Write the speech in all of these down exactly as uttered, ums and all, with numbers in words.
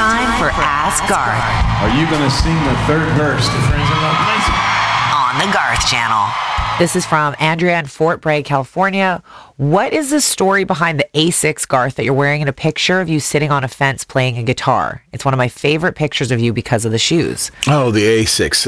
time for Ask Garth. Are you going to sing the third verse to Friends and Love Lazy? On the Garth Channel. This is from Andrea in Fort Bragg, California. What is the story behind the Asics, Garth, that you're wearing in a picture of you sitting on a fence playing a guitar? It's one of my favorite pictures of you because of the shoes. Oh, the Asics.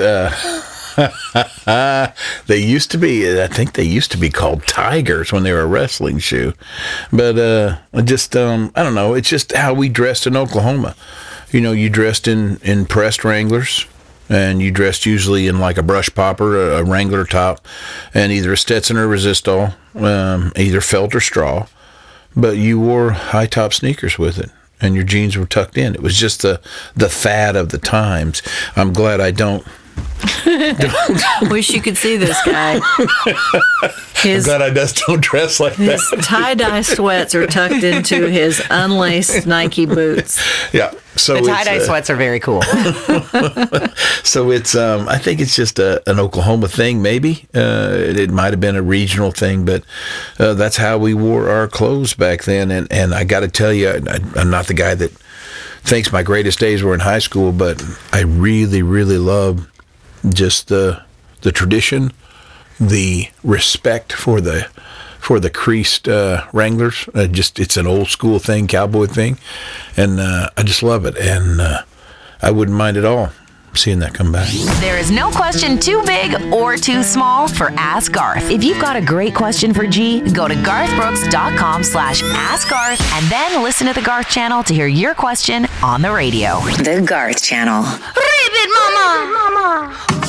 Uh, they used to be, I think they used to be called Tigers when they were a wrestling shoe. But uh, just, um, I don't know, it's just how we dressed in Oklahoma. You know, you dressed in, in pressed Wranglers. And you dressed usually in like a brush popper, a, a Wrangler top, and either a Stetson or Resistol, um, either felt or straw. But you wore high top sneakers with it, and your jeans were tucked in. It was just the the fad of the times. I'm glad I don't. Wish you could see this guy. His, I'm glad I just don't dress like his that. tie-dye sweats are tucked into his unlaced Nike boots. Yeah. So the tie-dye uh, sweats are very cool. So it's, um, I think it's just a, an Oklahoma thing, maybe. Uh, it, it might have been a regional thing, but uh, that's how we wore our clothes back then. And, and I got to tell you, I, I'm not the guy that thinks my greatest days were in high school, but I really, really love just the the tradition, the respect for the for the creased uh, Wranglers. Uh, just it's an old school thing, cowboy thing, and uh, I just love it. And uh, I wouldn't mind at all seeing that come back. There is no question too big or too small for Ask Garth. If you've got a great question for G, go to garthbrooks.com slash Ask Garth and then listen to the Garth Channel to hear your question on the radio. The Garth Channel. Ribbit, mama! Mama!